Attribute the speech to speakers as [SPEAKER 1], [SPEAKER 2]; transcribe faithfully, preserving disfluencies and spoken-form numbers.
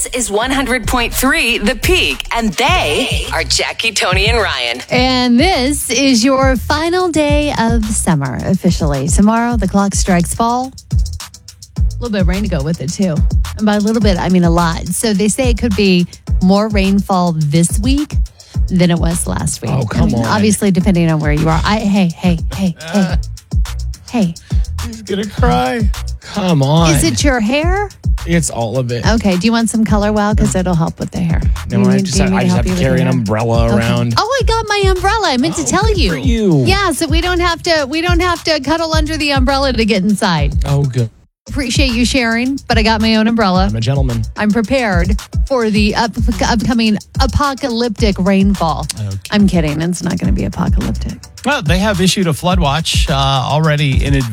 [SPEAKER 1] This is one hundred point three The Peak, and they are Jackie, Tony, and Ryan.
[SPEAKER 2] And this is your final day of summer, officially. Tomorrow, the clock strikes fall. A little bit of rain to go with it, too. And by a little bit, I mean a lot. So they say it could be more rainfall this week than it was last week.
[SPEAKER 3] Oh, come
[SPEAKER 2] I mean,
[SPEAKER 3] on.
[SPEAKER 2] Obviously, depending on where you are. I Hey, hey, hey, hey. Hey.
[SPEAKER 3] He's going to cry. Come on.
[SPEAKER 2] Is it your hair?
[SPEAKER 3] It's all of it.
[SPEAKER 2] Okay. Do you want some color wow? Because it'll help with the hair.
[SPEAKER 3] No,
[SPEAKER 2] You
[SPEAKER 3] I
[SPEAKER 2] need-
[SPEAKER 3] just,
[SPEAKER 2] do you need
[SPEAKER 3] I just
[SPEAKER 2] help
[SPEAKER 3] have
[SPEAKER 2] you
[SPEAKER 3] to
[SPEAKER 2] with
[SPEAKER 3] carry
[SPEAKER 2] the
[SPEAKER 3] an
[SPEAKER 2] hair?
[SPEAKER 3] umbrella
[SPEAKER 2] Okay.
[SPEAKER 3] around.
[SPEAKER 2] Oh, I got my umbrella. I meant to
[SPEAKER 3] Oh,
[SPEAKER 2] tell
[SPEAKER 3] good
[SPEAKER 2] you.
[SPEAKER 3] for you.
[SPEAKER 2] Yeah, so we don't have to we don't have to cuddle under the umbrella to get inside.
[SPEAKER 3] Oh, good.
[SPEAKER 2] Appreciate you sharing, but I got my own umbrella.
[SPEAKER 3] I'm a gentleman.
[SPEAKER 2] I'm prepared for the up, upcoming apocalyptic rainfall.
[SPEAKER 3] Okay.
[SPEAKER 2] I'm kidding. It's not going to be apocalyptic.
[SPEAKER 4] Well, they have issued a flood watch uh, already in advance.